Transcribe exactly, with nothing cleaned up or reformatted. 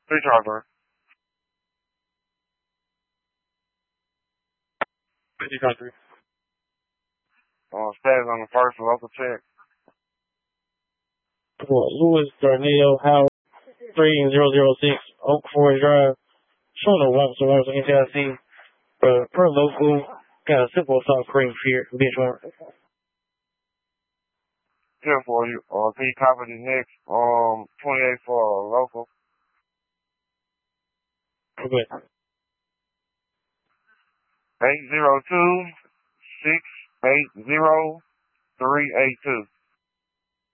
Three charger. Fifty country. Uh, status on the first local check. Louis Darnell Howard, three zero zero six Oak Forest Drive. Showing the walks and walks on N C I C. Uh, per local, got a simple soft cream here, benchmark. Here for you. Uh, can you copy the next, um, twenty-eight for local? Okay. eight zero two, six eight zero, three eight two.